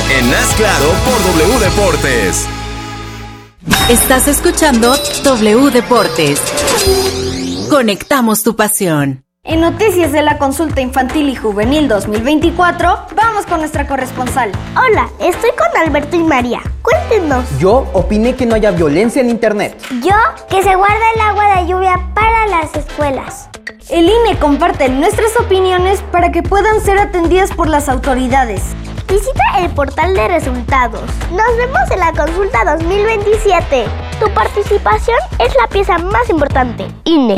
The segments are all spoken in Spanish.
en Haz Claro por W Deportes. Estás escuchando W Deportes. Conectamos tu pasión. En noticias de la consulta infantil y juvenil 2024, vamos con nuestra corresponsal. Hola, estoy con Alberto y María. Cuéntenos. Yo opiné que no haya violencia en internet. Yo, que se guarde el agua de lluvia para las escuelas. El INE comparte nuestras opiniones para que puedan ser atendidas por las autoridades. Visita el portal de resultados. Nos vemos en la consulta 2027. Tu participación es la pieza más importante. INE.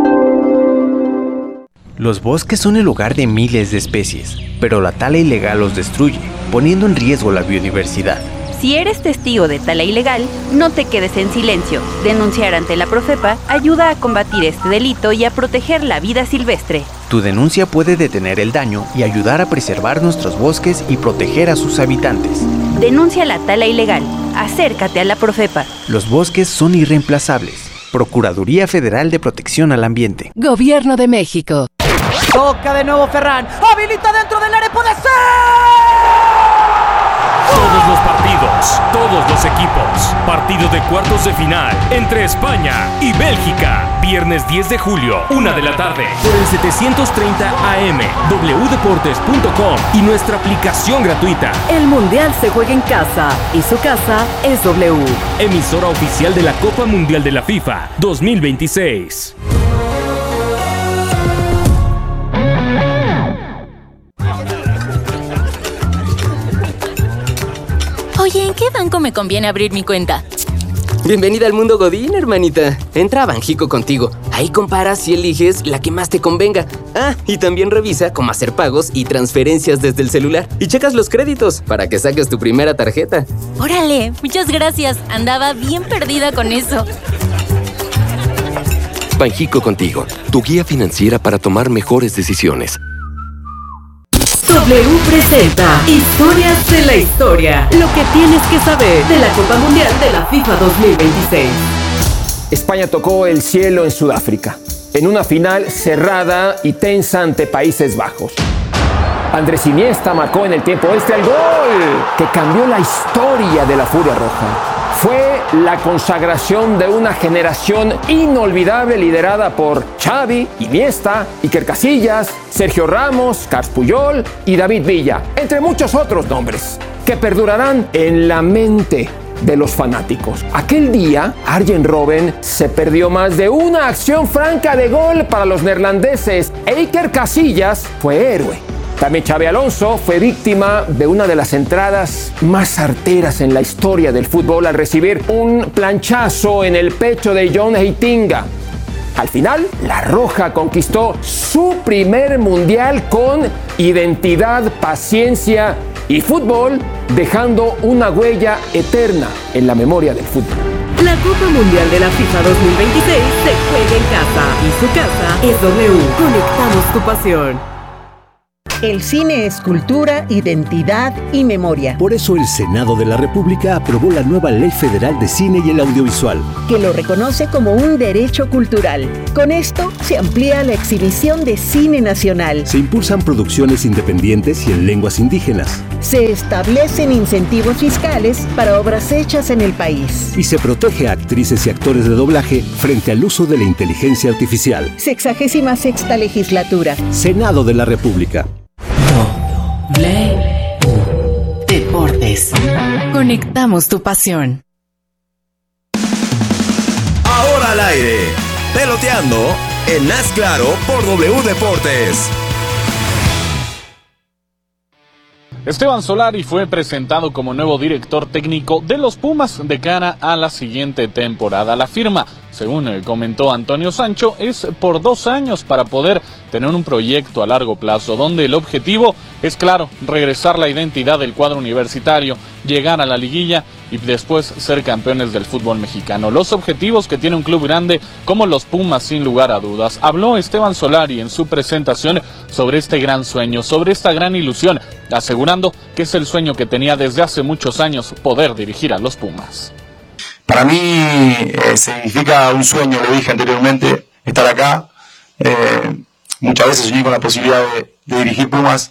Los bosques son el hogar de miles de especies, pero la tala ilegal los destruye, poniendo en riesgo la biodiversidad. Si eres testigo de tala ilegal, no te quedes en silencio. Denunciar ante la Profepa ayuda a combatir este delito y a proteger la vida silvestre. Tu denuncia puede detener el daño y ayudar a preservar nuestros bosques y proteger a sus habitantes. Denuncia la tala ilegal. Acércate a la Profepa. Los bosques son irreemplazables. Procuraduría Federal de Protección al Ambiente. Gobierno de México. Toca de nuevo Ferran. Habilita dentro del área. ¡Puede ser! Todos los partidos, todos los equipos. Partido de cuartos de final entre España y Bélgica. Viernes 10 de julio, 1 de la tarde. Por el 730 AM, wdeportes.com y nuestra aplicación gratuita. El Mundial se juega en casa y su casa es W. Emisora oficial de la Copa Mundial de la FIFA 2026. Oye, ¿en qué banco me conviene abrir mi cuenta? Bienvenida al mundo Godín, hermanita. Entra a Banxico Contigo. Ahí comparas y eliges la que más te convenga. Ah, y también revisa cómo hacer pagos y transferencias desde el celular. Y checas los créditos para que saques tu primera tarjeta. ¡Órale! Muchas gracias. Andaba bien perdida con eso. Banxico Contigo, tu guía financiera para tomar mejores decisiones. W presenta Historias de la Historia. Lo que tienes que saber de la Copa Mundial de la FIFA 2026. España tocó el cielo en Sudáfrica, en una final cerrada y tensa ante Países Bajos. Andrés Iniesta marcó en el tiempo extra el gol que cambió la historia de la Furia Roja. Fue la consagración de una generación inolvidable liderada por Xavi, Iniesta, Iker Casillas, Sergio Ramos, Carles Puyol y David Villa, entre muchos otros nombres, que perdurarán en la mente de los fanáticos. Aquel día, Arjen Robben se perdió más de una acción franca de gol para los neerlandeses e Iker Casillas fue héroe. También Xabi Alonso fue víctima de una de las entradas más arteras en la historia del fútbol al recibir un planchazo en el pecho de John Heitinga. Al final, la Roja conquistó su primer mundial con identidad, paciencia y fútbol, dejando una huella eterna en la memoria del fútbol. La Copa Mundial de la FIFA 2026 se juega en casa y su casa es W. Conectamos tu pasión. El cine es cultura, identidad y memoria. Por eso el Senado de la República aprobó la nueva Ley Federal de Cine y el Audiovisual, que lo reconoce como un derecho cultural. Con esto se amplía la exhibición de cine nacional. Se impulsan producciones independientes y en lenguas indígenas. Se establecen incentivos fiscales para obras hechas en el país. Y se protege a actrices y actores de doblaje frente al uso de la inteligencia artificial. 66ª legislatura. Senado de la República. Deportes. Conectamos tu pasión. Ahora al aire, peloteando en Haz Claro por W Deportes. Esteban Solari fue presentado como nuevo director técnico de los Pumas de cara a la siguiente temporada. La firma, según comentó Antonio Sancho, es por 2 años para poder tener un proyecto a largo plazo, donde el objetivo es claro, regresar la identidad del cuadro universitario, llegar a la liguilla y después ser campeones del fútbol mexicano. Los objetivos que tiene un club grande como los Pumas, sin lugar a dudas. Habló Esteban Solari en su presentación sobre este gran sueño, sobre esta gran ilusión, asegurando que es el sueño que tenía desde hace muchos años, poder dirigir a los Pumas. Para mí significa un sueño, lo dije anteriormente, estar acá. Muchas veces soñé con la posibilidad de dirigir Pumas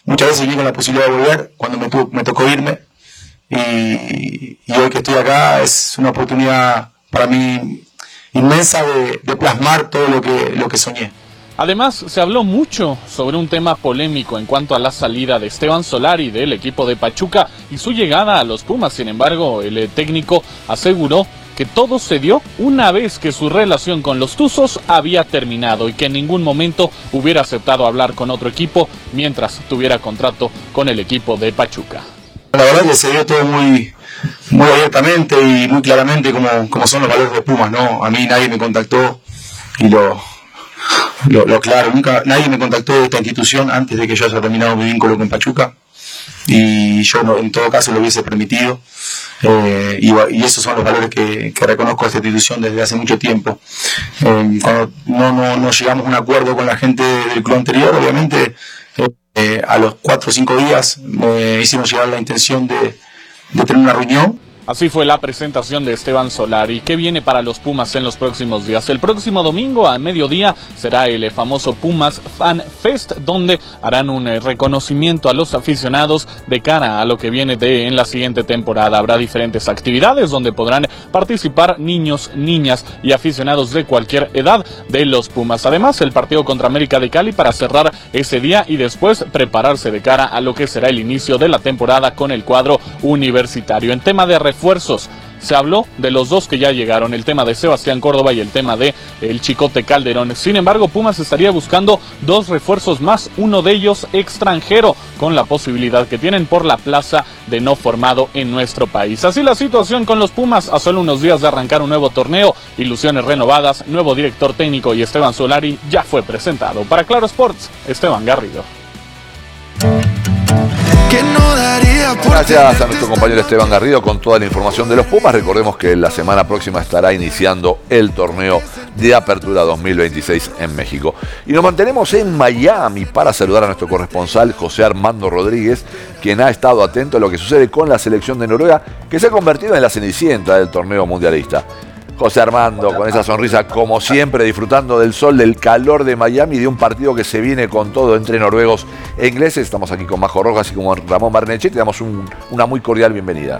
muchas veces soñé con la posibilidad de volver cuando me tocó irme, y hoy que estoy acá es una oportunidad para mí inmensa de plasmar todo lo que soñé. Además, se habló mucho sobre un tema polémico en cuanto a la salida de Esteban Solari del equipo de Pachuca y su llegada a los Pumas. Sin embargo, el técnico aseguró que todo se dio una vez que su relación con los Tuzos había terminado y que en ningún momento hubiera aceptado hablar con otro equipo mientras tuviera contrato con el equipo de Pachuca. La verdad que se dio todo muy abiertamente y muy claramente como son los valores de Pumas, ¿no? A mí nadie me contactó y lo claro, nadie me contactó de esta institución antes de que yo haya terminado mi vínculo con Pachuca, y yo en todo caso lo hubiese permitido, y esos son los valores que reconozco a esta institución desde hace mucho tiempo. Cuando no llegamos a un acuerdo con la gente del club anterior, obviamente a los 4 o 5 días me hicimos llegar la intención de tener una reunión. Así fue la presentación de Esteban Solari. ¿Qué viene para los Pumas en los próximos días? El próximo domingo a mediodía será el famoso Pumas Fan Fest, donde harán un reconocimiento a los aficionados de cara a lo que viene en la siguiente temporada. Habrá diferentes actividades donde podrán participar niños, niñas y aficionados de cualquier edad de los Pumas. Además, el partido contra América de Cali para cerrar ese día y después prepararse de cara a lo que será el inicio de la temporada con el cuadro universitario. En tema de refuerzos, se habló de los dos que ya llegaron, el tema de Sebastián Córdoba y el tema de el Chicote Calderón. Sin embargo, Pumas estaría buscando 2 refuerzos más, uno de ellos extranjero, con la posibilidad que tienen por la plaza de no formado en nuestro país. Así la situación con los Pumas a solo unos días de arrancar un nuevo torneo, ilusiones renovadas, nuevo director técnico y Esteban Solari ya fue presentado. Para Claro Sports, Esteban Garrido. Gracias a nuestro compañero Esteban Garrido con toda la información de los Pumas. Recordemos que la semana próxima estará iniciando el torneo de apertura 2026 en México. Y nos mantenemos en Miami para saludar a nuestro corresponsal José Armando Rodríguez, quien ha estado atento a lo que sucede con la selección de Noruega, que se ha convertido en la cenicienta del torneo mundialista. José Armando, con esa sonrisa, como siempre, disfrutando del sol, del calor de Miami, de un partido que se viene con todo entre noruegos e ingleses. Estamos aquí con Majo Rojas y con Ramón Barnechea. Te damos una muy cordial bienvenida.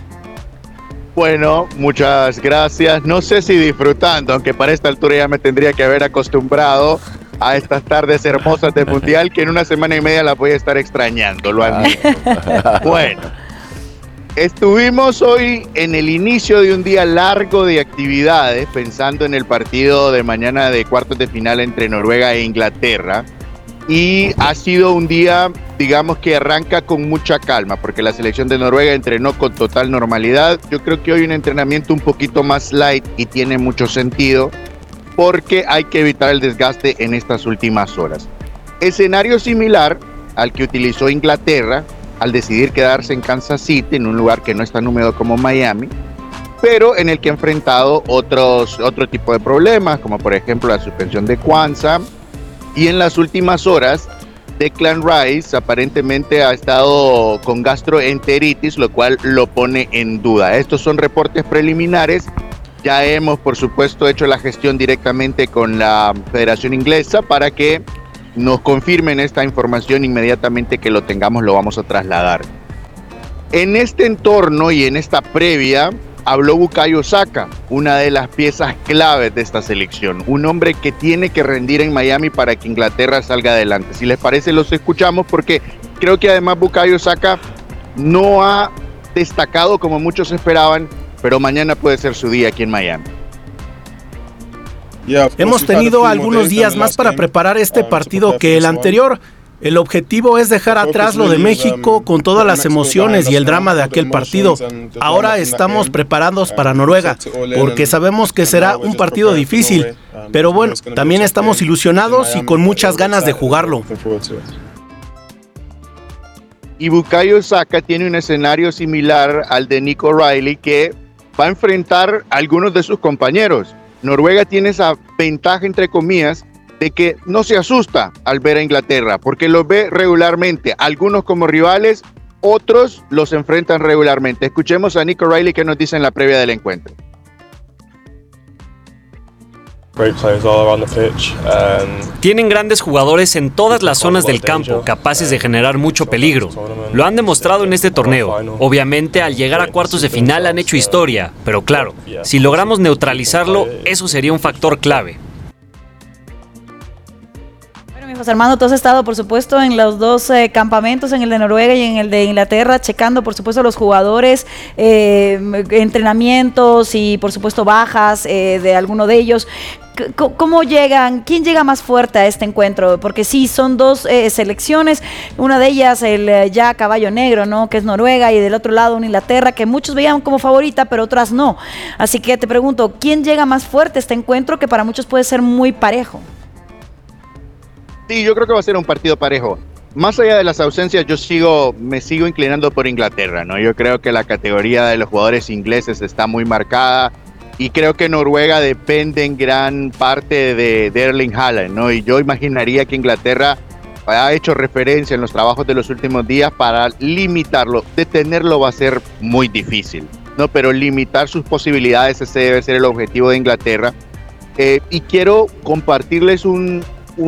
Bueno, muchas gracias. No sé si disfrutando, aunque para esta altura ya me tendría que haber acostumbrado a estas tardes hermosas de Mundial, que en una semana y media las voy a estar extrañando, lo admito. Bueno. Estuvimos hoy en el inicio de un día largo de actividades, pensando en el partido de mañana de cuartos de final entre Noruega e Inglaterra, y ha sido un día, digamos, que arranca con mucha calma, porque la selección de Noruega entrenó con total normalidad. Yo creo que hoy un entrenamiento un poquito más light y tiene mucho sentido, porque hay que evitar el desgaste en estas últimas horas. Escenario similar al que utilizó Inglaterra al decidir quedarse en Kansas City, en un lugar que no es tan húmedo como Miami, pero en el que ha enfrentado otro tipo de problemas, como por ejemplo la suspensión de Kwanzaa, y en las últimas horas Declan Rice aparentemente ha estado con gastroenteritis, lo cual lo pone en duda. Estos son reportes preliminares. Ya hemos, por supuesto, hecho la gestión directamente con la Federación Inglesa para que nos confirmen esta información. Inmediatamente que lo tengamos lo vamos a trasladar. En este entorno y en esta previa habló Bukayo Saka, una de las piezas claves de esta selección, un hombre que tiene que rendir en Miami para que Inglaterra salga adelante. Si les parece, los escuchamos, porque creo que además Bukayo Saka no ha destacado como muchos esperaban, pero mañana puede ser su día aquí en Miami. Hemos tenido algunos días más para preparar este partido que el anterior. El objetivo es dejar atrás lo de México con todas las emociones y el drama de aquel partido. Ahora estamos preparados para Noruega, porque sabemos que será un partido difícil. Pero bueno, también estamos ilusionados y con muchas ganas de jugarlo. Y Bukayo Saka tiene un escenario similar al de Nico Riley, que va a enfrentar a algunos de sus compañeros. Noruega tiene esa ventaja, entre comillas, de que no se asusta al ver a Inglaterra, porque los ve regularmente, algunos como rivales, otros los enfrentan regularmente. Escuchemos a Nico Riley que nos dice en la previa del encuentro. Tienen grandes jugadores en todas las zonas del campo, capaces de generar mucho peligro. Lo han demostrado en este torneo. Obviamente, al llegar a cuartos de final han hecho historia, pero claro, si logramos neutralizarlo, eso sería un factor clave. José Armando, tú has estado, por supuesto, en los dos campamentos, en el de Noruega y en el de Inglaterra, checando, por supuesto, los jugadores, entrenamientos y, por supuesto, bajas de alguno de ellos. ¿Cómo llegan? ¿Quién llega más fuerte a este encuentro? Porque sí, son dos selecciones, una de ellas el ya caballo negro, ¿no? Que es Noruega, y del otro lado una Inglaterra que muchos veían como favorita, pero otras no. Así que te pregunto, ¿quién llega más fuerte a este encuentro que para muchos puede ser muy parejo? Sí, yo creo que va a ser un partido parejo. Más allá de las ausencias, me sigo inclinando por Inglaterra, ¿no? Yo creo que la categoría de los jugadores ingleses está muy marcada y creo que Noruega depende en gran parte de Erling Haaland, ¿no? Y yo imaginaría que Inglaterra ha hecho referencia en los trabajos de los últimos días para limitarlo. Detenerlo va a ser muy difícil, ¿no? Pero limitar sus posibilidades, ese debe ser el objetivo de Inglaterra. Y quiero compartirles un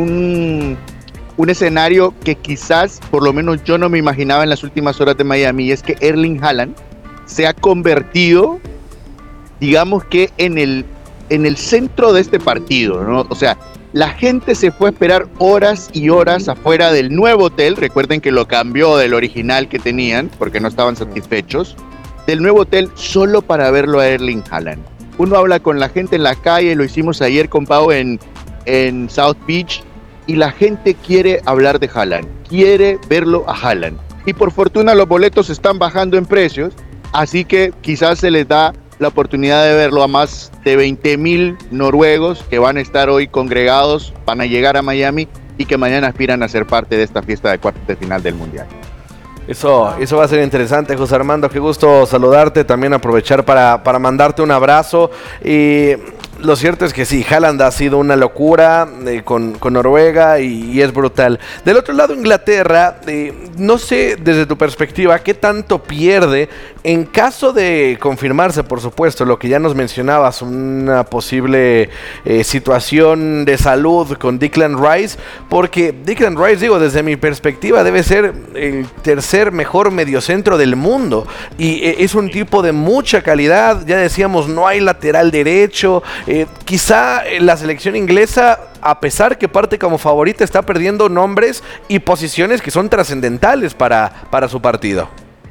escenario que quizás, por lo menos yo no me imaginaba en las últimas horas de Miami, y es que Erling Haaland se ha convertido, digamos que en el centro de este partido, ¿no? O sea, la gente se fue a esperar horas y horas afuera del nuevo hotel. Recuerden que lo cambió del original que tenían porque no estaban satisfechos, del nuevo hotel, solo para verlo a Erling Haaland. Uno habla con la gente en la calle, lo hicimos ayer con Pau en South Beach, y la gente quiere hablar de Haaland, quiere verlo a Haaland. Y por fortuna los boletos están bajando en precios, así que quizás se les da la oportunidad de verlo a más de 20,000 noruegos que van a estar hoy congregados, van a llegar a Miami y que mañana aspiran a ser parte de esta fiesta de cuartos de final del Mundial. Eso va a ser interesante, José Armando. Qué gusto saludarte, también aprovechar para mandarte un abrazo. Y lo cierto es que sí, Haaland ha sido una locura con Noruega y es brutal. Del otro lado, Inglaterra, no sé desde tu perspectiva qué tanto pierde en caso de confirmarse, por supuesto, lo que ya nos mencionabas, una posible situación de salud con Declan Rice, porque Declan Rice, digo, desde mi perspectiva debe ser el tercer mejor mediocentro del mundo y es un tipo de mucha calidad. Ya decíamos, no hay lateral derecho. Quizá la selección inglesa, a pesar que parte como favorita, está perdiendo nombres y posiciones que son trascendentales para su partido.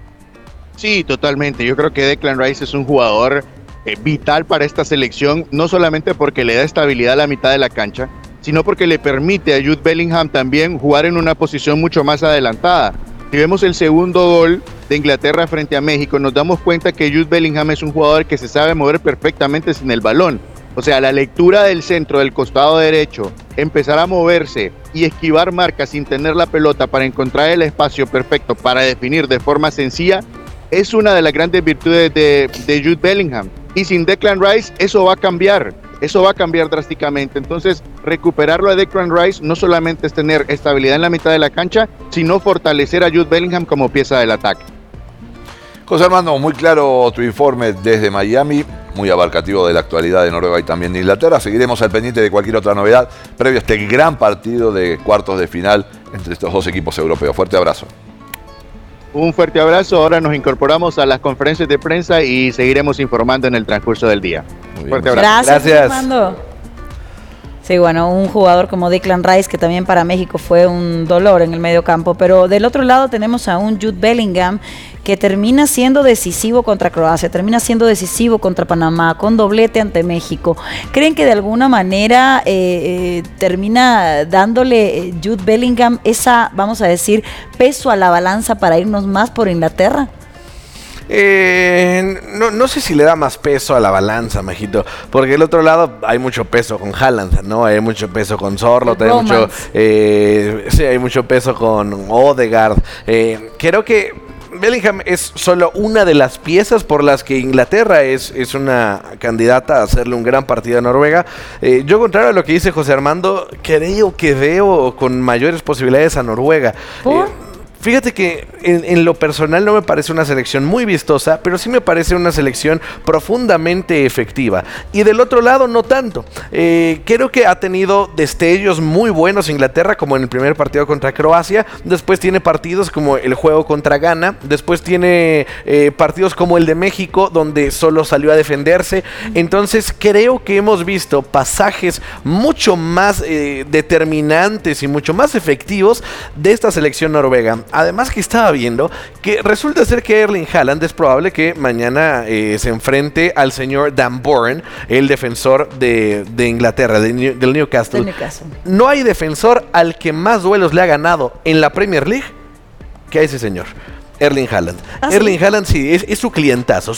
Sí, totalmente. Yo creo que Declan Rice es un jugador vital para esta selección, no solamente porque le da estabilidad a la mitad de la cancha, sino porque le permite a Jude Bellingham también jugar en una posición mucho más adelantada. Si vemos el segundo gol de Inglaterra frente a México, nos damos cuenta que Jude Bellingham es un jugador que se sabe mover perfectamente sin el balón. O sea, la lectura del centro, del costado derecho, empezar a moverse y esquivar marcas sin tener la pelota para encontrar el espacio perfecto para definir de forma sencilla, es una de las grandes virtudes de Jude Bellingham. Y sin Declan Rice, eso va a cambiar drásticamente. Entonces, recuperarlo a Declan Rice no solamente es tener estabilidad en la mitad de la cancha, sino fortalecer a Jude Bellingham como pieza del ataque. José Armando, muy claro tu informe desde Miami, muy abarcativo de la actualidad de Noruega y también de Inglaterra. Seguiremos al pendiente de cualquier otra novedad previo a este gran partido de cuartos de final entre estos dos equipos europeos. Fuerte abrazo. Un fuerte abrazo. Ahora nos incorporamos a las conferencias de prensa y seguiremos informando en el transcurso del día. Fuerte abrazo. Gracias. Armando. Sí, bueno, un jugador como Declan Rice, que también para México fue un dolor en el medio campo, pero del otro lado tenemos a un Jude Bellingham que termina siendo decisivo contra Croacia, termina siendo decisivo contra Panamá, con doblete ante México. ¿Creen que de alguna manera termina dándole Jude Bellingham esa, vamos a decir, peso a la balanza para irnos más por Inglaterra? No sé si le da más peso a la balanza, Majito, porque del otro lado hay mucho peso con Haaland, ¿no? Hay mucho peso con Sorloth, hay mucho peso con Odegaard. Creo que Bellingham es solo una de las piezas por las que Inglaterra es una candidata a hacerle un gran partido a Noruega. Yo, contrario a lo que dice José Armando, creo que veo con mayores posibilidades a Noruega. Fíjate que en lo personal no me parece una selección muy vistosa, pero sí me parece una selección profundamente efectiva. Y del otro lado no tanto. Creo que ha tenido destellos muy buenos Inglaterra, como en el primer partido contra Croacia. Después tiene partidos como el juego contra Ghana. Después tiene partidos como el de México, donde solo salió a defenderse. Entonces creo que hemos visto pasajes mucho más determinantes y mucho más efectivos de esta selección noruega. Además que estaba viendo que resulta ser que Erling Haaland es probable que mañana se enfrente al señor Dan Burn, el defensor de Inglaterra, del Newcastle. No hay defensor al que más duelos le ha ganado en la Premier League que a ese señor, Erling Haaland. Erling Haaland sí, es su clientazo.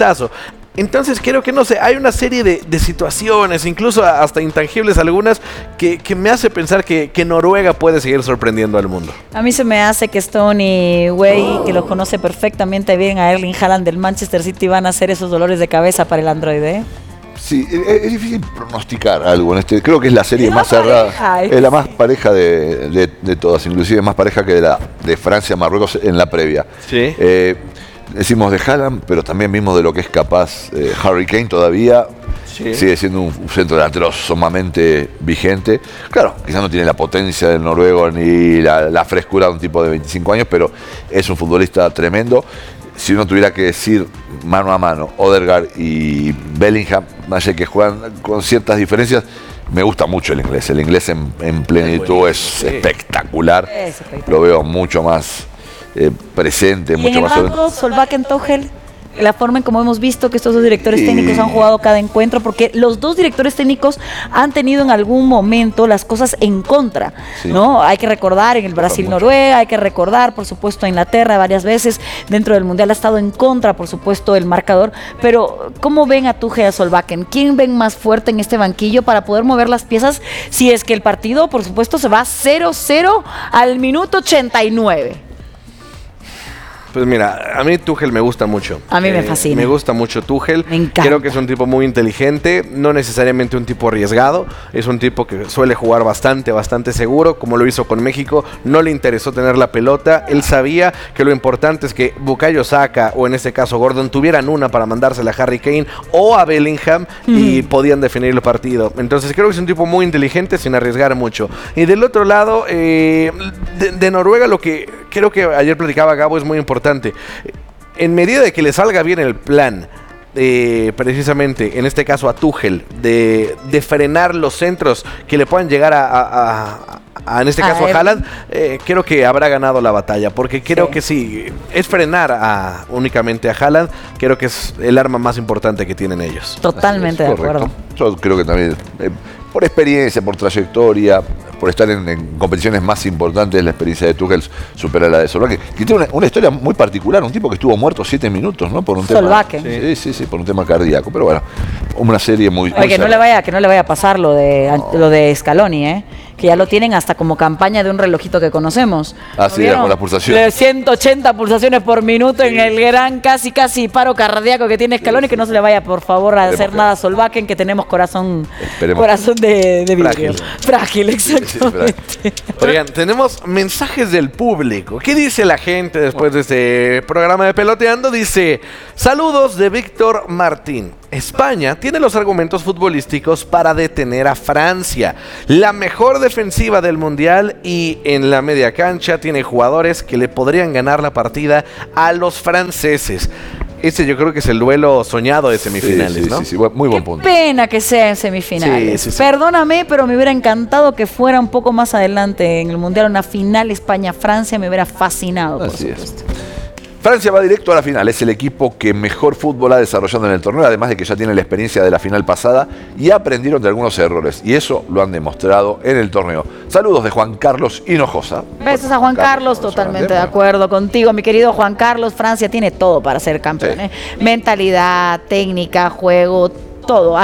Entonces creo que, no sé, hay una serie de situaciones, incluso hasta intangibles algunas, que me hace pensar que Noruega puede seguir sorprendiendo al mundo. A mí se me hace que Stoney Way, que lo conoce perfectamente bien a Erling Haaland del Manchester City, van a hacer esos dolores de cabeza para el Android, ¿eh? Sí, es difícil pronosticar algo en este. Creo que es la serie más cerrada. Es la más pareja de todas, inclusive más pareja que de Francia-Marruecos en la previa. Sí. Decimos de Haaland, pero también vimos de lo que es capaz Harry Kane todavía. Sí. Sigue siendo un centro delantero sumamente vigente. Claro, quizás no tiene la potencia del noruego ni la frescura de un tipo de 25 años, pero es un futbolista tremendo. Si uno tuviera que decir mano a mano, Odegaard y Bellingham, más allá que juegan con ciertas diferencias, me gusta mucho el inglés. El inglés en plenitud es espectacular. Lo veo mucho más presente, mucho más... ¿Y en el banco, Solbakken, Tuchel? La forma en como hemos visto que estos dos directores técnicos han jugado cada encuentro, porque los dos directores técnicos han tenido en algún momento las cosas en contra, ¿no? Hay que recordar en el Brasil-Noruega, hay que recordar, por supuesto, a Inglaterra varias veces dentro del Mundial ha estado en contra, por supuesto, el marcador, pero ¿cómo ven a Tuchel y a Solbakken? ¿Quién ven más fuerte en este banquillo para poder mover las piezas si es que el partido, por supuesto, se va 0-0 al minuto 89? Pues mira, a mí Tuchel me gusta mucho. A mí me fascina. Me gusta mucho Tuchel. Me encanta. Creo que es un tipo muy inteligente, no necesariamente un tipo arriesgado. Es un tipo que suele jugar bastante seguro, como lo hizo con México. No le interesó tener la pelota. Él sabía que lo importante es que Bukayo Saka, o en este caso Gordon, tuvieran una para mandársela a Harry Kane o a Bellingham y podían definir el partido. Entonces creo que es un tipo muy inteligente sin arriesgar mucho. Y del otro lado, de Noruega, lo que creo que ayer platicaba Gabo es muy importante. En medida de que le salga bien el plan, precisamente en este caso a Tuchel, de frenar los centros que le puedan llegar en este caso a Haaland, creo que habrá ganado la batalla, porque creo que sí, es frenar únicamente a Haaland, creo que es el arma más importante que tienen ellos. Totalmente de acuerdo. Yo creo que también, por experiencia, por trayectoria, por estar en competiciones más importantes, la experiencia de Tuchel supera la de Solbakken, que tiene una historia muy particular, un tipo que estuvo muerto 7 minutos, ¿no? Por un tema. Solbakken. Sí, por un tema cardíaco, pero bueno, una serie muy... Oye, que no le vaya a pasar lo de Scaloni, que ya lo tienen hasta como campaña de un relojito que conocemos. Así es, con las pulsaciones. De 180 pulsaciones por minuto en el gran casi paro cardíaco que tiene Scaloni, que no se le vaya, por favor, a hacer nada a Solbakken, que tenemos corazón de vidrio. Frágil, exactamente. Oigan, tenemos mensajes del público. ¿Qué dice la gente después de este programa de Peloteando? Dice: saludos de Víctor Martín. España tiene los argumentos futbolísticos para detener a Francia, la mejor defensiva del Mundial, y en la media cancha tiene jugadores que le podrían ganar la partida a los franceses. Ese yo creo que es el duelo soñado de semifinales, ¿no? Sí, muy buen punto. Qué pena que sea en semifinales. Sí. Perdóname, pero me hubiera encantado que fuera un poco más adelante en el Mundial, una final España-Francia, me hubiera fascinado, por supuesto. Francia va directo a la final, es el equipo que mejor fútbol ha desarrollado en el torneo, además de que ya tiene la experiencia de la final pasada y aprendieron de algunos errores, y eso lo han demostrado en el torneo. Saludos de Juan Carlos Hinojosa. Besos a Juan Carlos, totalmente de acuerdo contigo, mi querido Juan Carlos. Francia tiene todo para ser campeón, mentalidad, técnica, juego, todo, hasta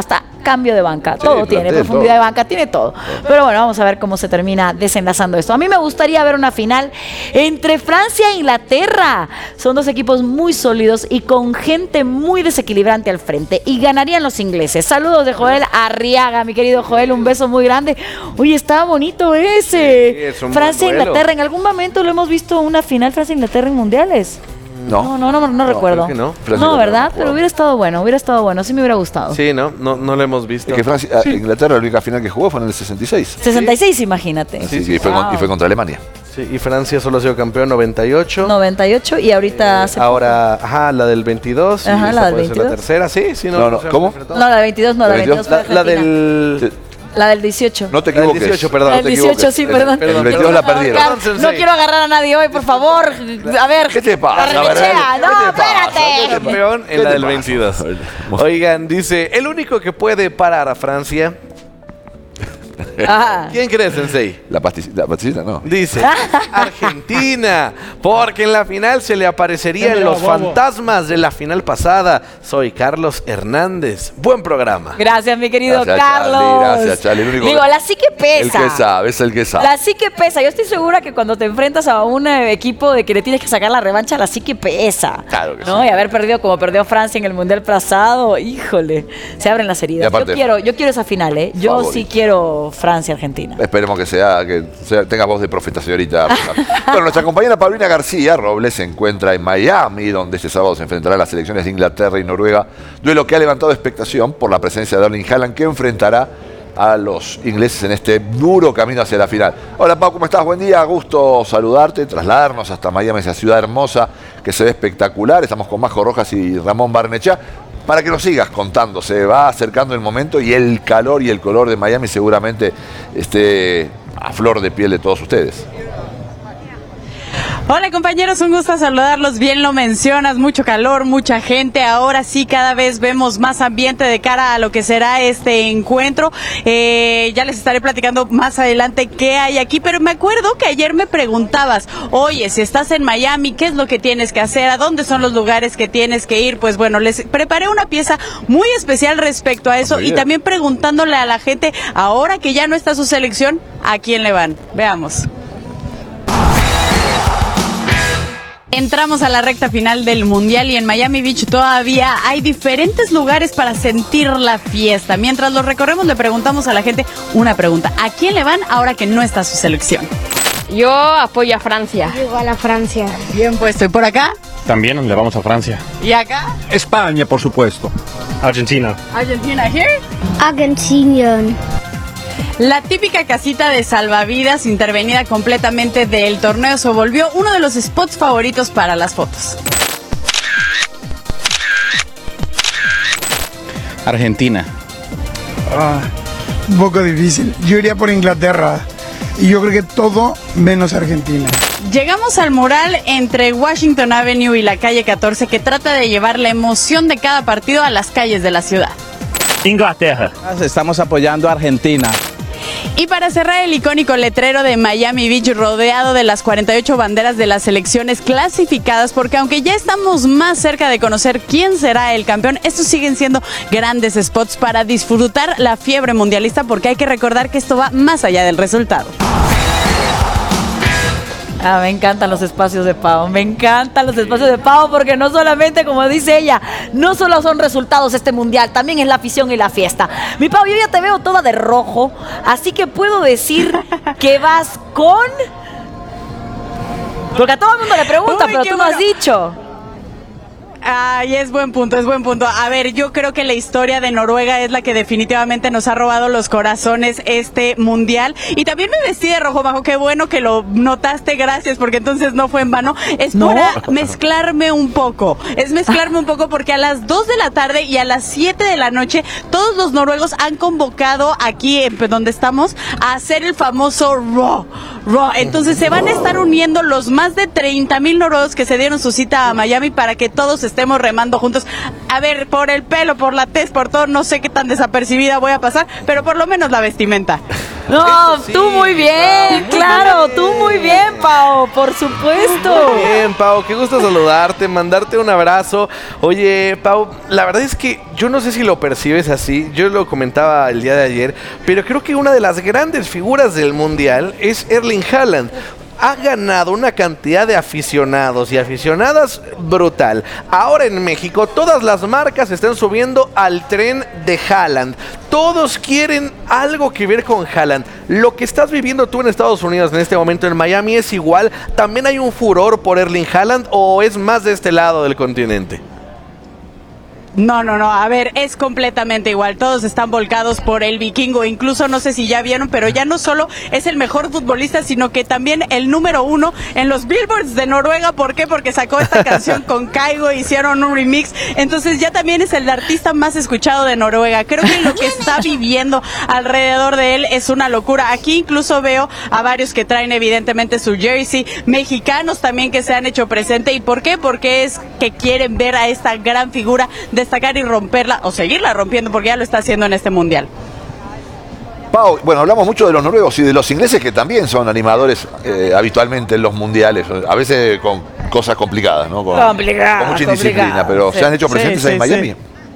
cambio de banca, todo tiene, profundidad de banca, tiene todo. Pero bueno, vamos a ver cómo se termina desenlazando esto. A mí me gustaría ver una final entre Francia e Inglaterra. Son dos equipos muy sólidos y con gente muy desequilibrante al frente. Y ganarían los ingleses. Saludos de Joel Arriaga, mi querido Joel, un beso muy grande. Oye, estaba bonito ese. Sí, Francia e Inglaterra, ¿en algún momento lo hemos visto una final Francia-Inglaterra en mundiales? No recuerdo. No, ¿verdad? Pero hubiera estado bueno, sí me hubiera gustado. Sí, no lo hemos visto. Es que Francia, Inglaterra la única final que jugó fue en el 66. 66, imagínate. Sí, y fue contra Alemania. Sí, y Francia solo ha sido campeón 98. 98 y ahorita ahora, la del 22. Ajá, la del 22. La tercera, sí. No, ¿cómo? No, la del 22 no, la 22 fue la del... La del 18. No te equivoques. La del 18, perdón. La del 18, sí, perdón. El 22 la perdieron. No quiero agarrar a nadie hoy, por favor. A ver. ¿Qué te pasa? No, espérate. Campeón en la del 22. Oigan, dice, el único que puede parar a Francia... ¿Quién cree, Sensei? La pastillita, no. Dice, Argentina, porque en la final se le aparecerían los fantasmas de la final pasada. Soy Carlos Hernández. Buen programa. Gracias, mi querido Carlos. Gracias, Charlie. Digo, la psique pesa. El que sabe, es el que sabe. La psique pesa. Yo estoy segura que cuando te enfrentas a un equipo de que le tienes que sacar la revancha, la psique pesa. Claro que ¿no? sí. Y haber perdido como perdió Francia en el Mundial pasado, híjole, se abren las heridas. Aparte, yo quiero esa final, ¿eh? Yo favorito. Sí quiero Francia-Argentina. Esperemos que tenga voz de profeta, señorita. Bueno, nuestra compañera Paulina García Robles se encuentra en Miami, donde este sábado se enfrentará las selecciones de Inglaterra y Noruega. Duelo que ha levantado expectación por la presencia de Erling Haaland, que enfrentará a los ingleses en este duro camino hacia la final. Hola Pau, ¿cómo estás? Buen día, gusto saludarte, trasladarnos hasta Miami, esa ciudad hermosa que se ve espectacular. Estamos con Majo Rojas y Ramón Barnechea para que nos sigas contando. Se va acercando el momento y el calor y el color de Miami seguramente esté a flor de piel de todos ustedes. Hola compañeros, un gusto saludarlos, bien lo mencionas, mucho calor, mucha gente, ahora sí cada vez vemos más ambiente de cara a lo que será este encuentro, ya les estaré platicando más adelante qué hay aquí, pero me acuerdo que ayer me preguntabas, oye, si estás en Miami, ¿qué es lo que tienes que hacer? ¿A dónde son los lugares que tienes que ir? Pues bueno, les preparé una pieza muy especial respecto a eso y también preguntándole a la gente, ahora que ya no está su selección, ¿a quién le van? Veamos. Entramos a la recta final del Mundial y en Miami Beach todavía hay diferentes lugares para sentir la fiesta. Mientras los recorremos le preguntamos a la gente una pregunta. ¿A quién le van ahora que no está su selección? Yo apoyo a Francia. Igual a Francia. Bien puesto. ¿Y por acá? También le vamos a Francia. ¿Y acá? España, por supuesto. Argentina. ¿Argentina here? Argentina. La típica casita de salvavidas intervenida completamente del torneo se volvió uno de los spots favoritos para las fotos. Argentina. Un poco difícil. Yo iría por Inglaterra. Y yo creo que todo menos Argentina. Llegamos al mural entre Washington Avenue y la calle 14 que trata de llevar la emoción de cada partido a las calles de la ciudad. Inglaterra. Estamos apoyando a Argentina. Y para cerrar, el icónico letrero de Miami Beach rodeado de las 48 banderas de las selecciones clasificadas, porque aunque ya estamos más cerca de conocer quién será el campeón, estos siguen siendo grandes spots para disfrutar la fiebre mundialista, porque hay que recordar que esto va más allá del resultado. Me encantan los espacios de Pau, porque no solamente, como dice ella, no solo son resultados este mundial, también es la afición y la fiesta. Mi Pau, yo ya te veo toda de rojo, así que puedo decir que vas con... Porque a todo el mundo le pregunta, pero tú no has dicho. Ay, es buen punto. A ver, yo creo que la historia de Noruega es la que definitivamente nos ha robado los corazones este mundial. Y también me vestí de rojo, Majo, qué bueno que lo notaste, gracias, porque entonces no fue en vano. Es para mezclarme un poco. Es mezclarme un poco porque a las 2 de la tarde y a las 7 de la noche, todos los noruegos han convocado aquí, donde estamos, a hacer el famoso Raw. Entonces se van a estar uniendo los más de 30,000 noruegos que se dieron su cita a Miami para que todos estén estemos remando juntos. A ver, por el pelo, por la tez, por todo, no sé qué tan desapercibida voy a pasar, pero por lo menos la vestimenta. No, sí, tú muy bien, claro, tú muy bien, Pau, por supuesto. Muy bien, Pau, qué gusto saludarte, mandarte un abrazo. Oye, Pau, la verdad es que yo no sé si lo percibes así, yo lo comentaba el día de ayer, pero creo que una de las grandes figuras del Mundial es Erling Haaland. Ha ganado una cantidad de aficionados y aficionadas brutal. Ahora en México todas las marcas están subiendo al tren de Haaland. Todos quieren algo que ver con Haaland. Lo que estás viviendo tú en Estados Unidos en este momento en Miami es igual. ¿También hay un furor por Erling Haaland o es más de este lado del continente? No, a ver, es completamente igual, todos están volcados por el vikingo, incluso no sé si ya vieron, pero ya no solo es el mejor futbolista, sino que también el número 1 en los Billboards de Noruega. ¿Por qué? Porque sacó esta canción con Kygo, hicieron un remix, entonces ya también es el artista más escuchado de Noruega. Creo que lo que está viviendo alrededor de él es una locura. Aquí incluso veo a varios que traen evidentemente su jersey, mexicanos también que se han hecho presente. ¿Y por qué? Porque es que quieren ver a esta gran figura destacar y romperla o seguirla rompiendo, porque ya lo está haciendo en este mundial. Pau, bueno, hablamos mucho de los noruegos y de los ingleses, que también son animadores habitualmente en los mundiales, a veces con cosas complicadas, ¿no? Con mucha indisciplina, pero sí, se han hecho presentes en Miami. Sí.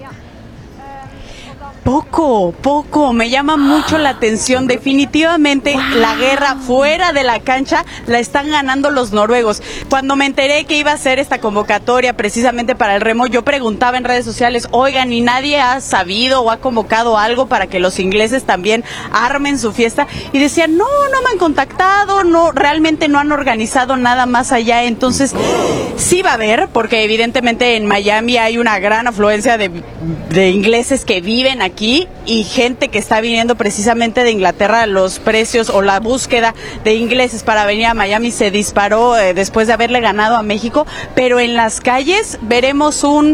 Poco, me llama mucho la atención. Definitivamente la guerra fuera de la cancha la están ganando los noruegos. Cuando me enteré que iba a ser esta convocatoria precisamente para el remo, yo preguntaba en redes sociales, oigan, ¿y nadie ha sabido o ha convocado algo para que los ingleses también armen su fiesta? Y decían, no me han contactado, no, realmente no han organizado nada más allá. Entonces sí va a haber, porque evidentemente en Miami hay una gran afluencia de ingleses que viven aquí y gente que está viniendo precisamente de Inglaterra. Los precios o la búsqueda de ingleses para venir a Miami se disparó después de haberle ganado a México, pero en las calles veremos un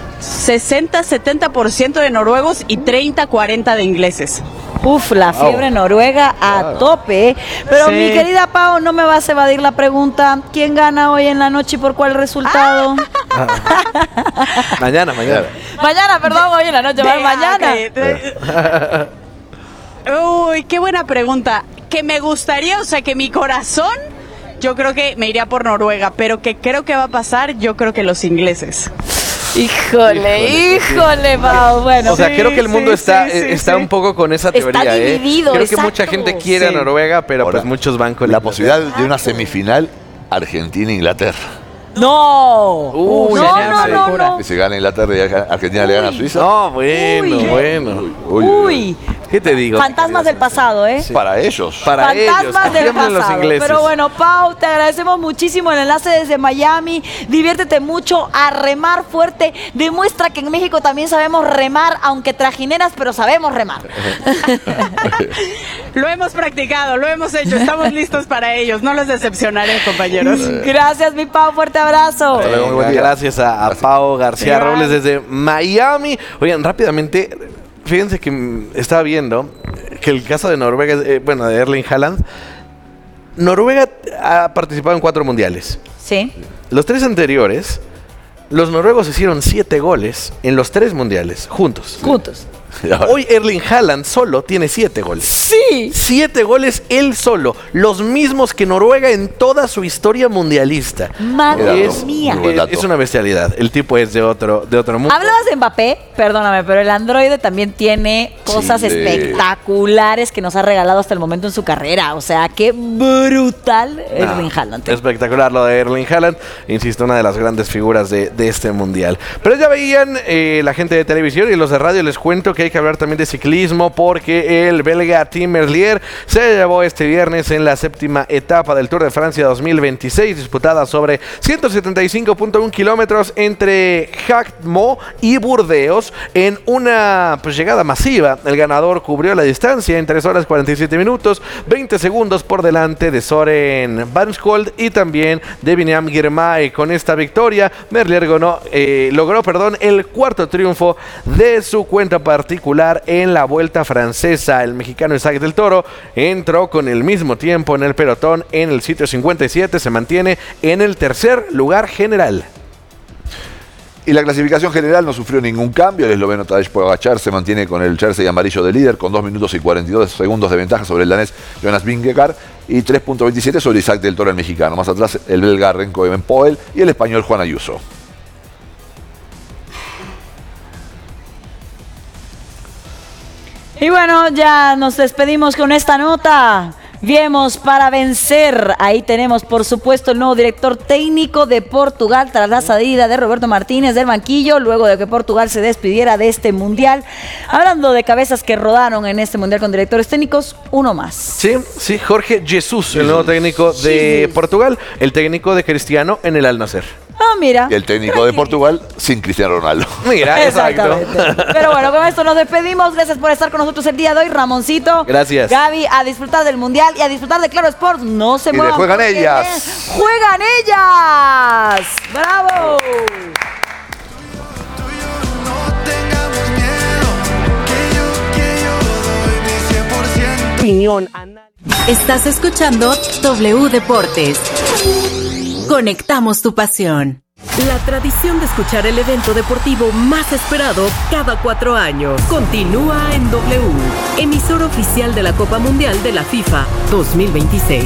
60-70% de noruegos y 30-40% de ingleses. Uf, la fiebre noruega a tope. Pero sí, mi querida Pau, no me vas a evadir la pregunta. ¿Quién gana hoy en la noche y por cuál resultado? Mañana. Mañana, perdón, hoy en la noche, mañana. Uy, qué buena pregunta. Que me gustaría, o sea, que mi corazón, yo creo que me iría por Noruega, pero que creo que va a pasar, yo creo que los ingleses. Híjole, Pau. Bueno, o sea, creo que el mundo está un poco con esa teoría. Está dividido, creo que mucha gente quiere a Noruega, pero ahora, pues muchos van con la posibilidad de una semifinal Argentina-Inglaterra. No. No. Que se gane Inglaterra y Argentina le gana a Suiza. No, bueno. Uy. ¿Qué te digo? Fantasmas del pasado, ¿eh? Sí. Para ellos. Fantasmas del pasado. Los ingleses. Pero bueno, Pau, te agradecemos muchísimo el enlace desde Miami. Diviértete mucho, a remar fuerte. Demuestra que en México también sabemos remar, aunque trajineras, pero sabemos remar. Lo hemos practicado, lo hemos hecho. Estamos listos para ellos. No los decepcionaré, compañeros. Gracias, mi Pau. Fuerte abrazo. Gracias a Pau García Robles desde Miami. Oigan, rápidamente, fíjense que estaba viendo que el caso de Noruega, de Erling Haaland, Noruega ha participado en 4 mundiales. Sí. Los 3 anteriores, los noruegos hicieron 7 goles en los 3 mundiales, juntos. Hoy Erling Haaland solo tiene 7 goles. Sí. 7 goles él solo. Los mismos que Noruega en toda su historia mundialista. Madre mía. Es una bestialidad. El tipo es de otro mundo. Hablabas de Mbappé, perdóname, pero el androide también tiene cosas espectaculares que nos ha regalado hasta el momento en su carrera. O sea, qué brutal Erling Haaland. Espectacular lo de Erling Haaland. Insisto, una de las grandes figuras de este mundial. Pero ya veían la gente de televisión y los de radio, les cuento que hay que hablar también de ciclismo, porque el belga Tim Merlier se llevó este viernes en la 7ª etapa del Tour de Francia 2026, disputada sobre 175.1 kilómetros entre Jacmel y Burdeos, en una llegada masiva. El ganador cubrió la distancia en 3 horas 47 minutos, 20 segundos por delante de Søren Vanskjold y también de Biniam Girmay. Con esta victoria, Merlier logró el 4º triunfo de su cuenta particular en la Vuelta Francesa. El mexicano Isaac del Toro entró con el mismo tiempo en el pelotón en el sitio 57, se mantiene en el 3er lugar general. Y la clasificación general no sufrió ningún cambio. El esloveno Tadej Pogačar se mantiene con el jersey amarillo de líder con 2 minutos y 42 segundos de ventaja sobre el danés Jonas Vingegaard y 3.27 sobre Isaac del Toro, el mexicano. Más atrás el belga Remco Evenepoel y el español Juan Ayuso. Y bueno, ya nos despedimos con esta nota. Viemos para vencer. Ahí tenemos, por supuesto, el nuevo director técnico de Portugal tras la salida de Roberto Martínez del banquillo, luego de que Portugal se despidiera de este mundial. Hablando de cabezas que rodaron en este mundial con directores técnicos, uno más. Sí, Jorge Jesus, el nuevo técnico de Portugal, el técnico de Cristiano en el Al Nassr. Ah, mira. Y el técnico de Portugal sin Cristiano Ronaldo. Mira, exacto. Pero bueno, con esto nos despedimos. Gracias por estar con nosotros el día de hoy, Ramoncito. Gracias. Gaby, a disfrutar del mundial y a disfrutar de Claro Sports. No se muevan. ¡Juegan ellas! ¡Juegan ellas! ¡Bravo! Estás escuchando W Deportes. Conectamos tu pasión. La tradición de escuchar el evento deportivo más esperado cada 4 años continúa en W, emisor oficial de la Copa Mundial de la FIFA 2026.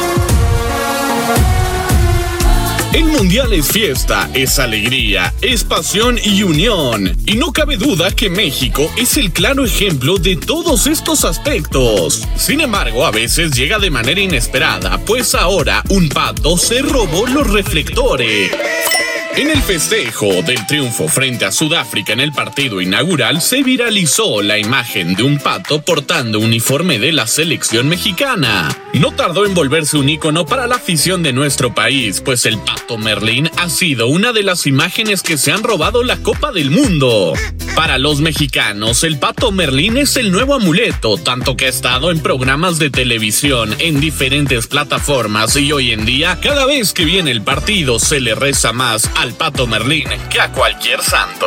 El Mundial es fiesta, es alegría, es pasión y unión. Y no cabe duda que México es el claro ejemplo de todos estos aspectos. Sin embargo, a veces llega de manera inesperada, pues ahora un pato se robó los reflectores. En el festejo del triunfo frente a Sudáfrica en el partido inaugural se viralizó la imagen de un pato portando uniforme de la selección mexicana. No tardó en volverse un ícono para la afición de nuestro país, pues el pato Merlín ha sido una de las imágenes que se han robado la Copa del Mundo. Para los mexicanos, el pato Merlín es el nuevo amuleto, tanto que ha estado en programas de televisión en diferentes plataformas y hoy en día, cada vez que viene el partido, se le reza más al pato Merlín que a cualquier santo.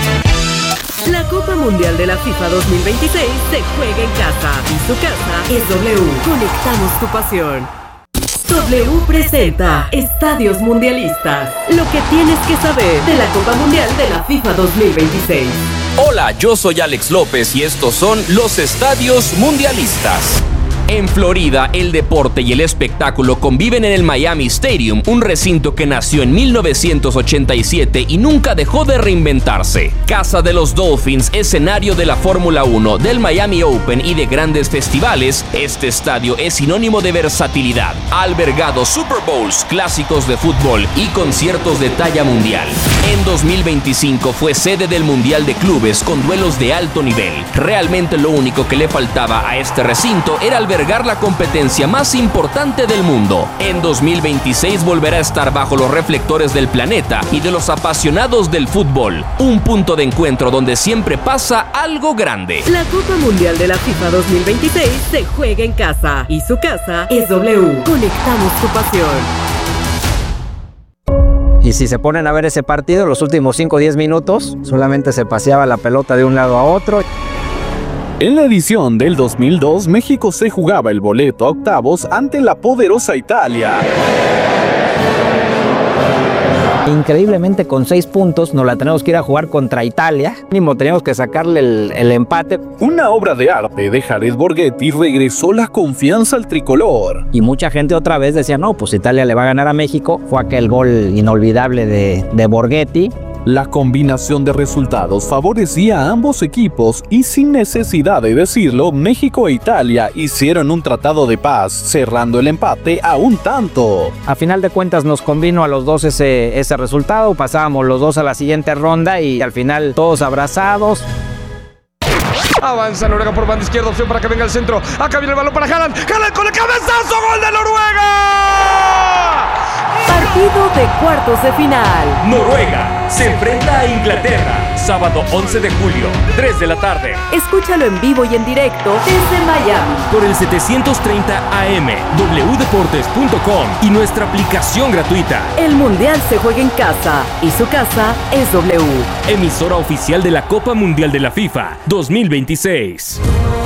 La Copa Mundial de la FIFA 2026 se juega en casa y su casa es W. Conectamos tu pasión. W presenta Estadios Mundialistas. Lo que tienes que saber de la Copa Mundial de la FIFA 2026. Hola, yo soy Alex López y estos son los Estadios Mundialistas. En Florida, el deporte y el espectáculo conviven en el Miami Stadium, un recinto que nació en 1987 y nunca dejó de reinventarse. Casa de los Dolphins, escenario de la Fórmula 1, del Miami Open y de grandes festivales, este estadio es sinónimo de versatilidad. Ha albergado Super Bowls, clásicos de fútbol y conciertos de talla mundial. En 2025 fue sede del Mundial de Clubes con duelos de alto nivel. Realmente lo único que le faltaba a este recinto era albergar la competencia más importante del mundo. En 2026 volverá a estar bajo los reflectores del planeta y de los apasionados del fútbol. Un punto de encuentro donde siempre pasa algo grande. La Copa Mundial de la FIFA 2026 se juega en casa y su casa es W. Conectamos tu pasión. Y si se ponen a ver ese partido, los últimos 5 o 10 minutos, solamente se paseaba la pelota de un lado a otro. En la edición del 2002, México se jugaba el boleto a octavos ante la poderosa Italia. Increíblemente, con 6 puntos nos la tenemos que ir a jugar contra Italia. Mínimo teníamos que sacarle el empate. Una obra de arte de Jared Borghetti regresó la confianza al tricolor. Y mucha gente otra vez decía, no, pues Italia le va a ganar a México. Fue aquel gol inolvidable de Borghetti. La combinación de resultados favorecía a ambos equipos y sin necesidad de decirlo, México e Italia hicieron un tratado de paz, cerrando el empate a un tanto. A final de cuentas nos convino a los dos ese resultado, pasábamos los dos a la siguiente ronda y al final todos abrazados. Avanza Noruega por banda izquierda, opción para que venga el centro. Acá viene el balón para Haaland. Haaland con el cabezazo, gol de Noruega. Partido de cuartos de final. Noruega se enfrenta a Inglaterra, sábado 11 de julio, 3 de la tarde. Escúchalo en vivo y en directo desde Miami. Por el 730 AM, wdeportes.com y nuestra aplicación gratuita. El Mundial se juega en casa y su casa es W. Emisora oficial de la Copa Mundial de la FIFA 2026.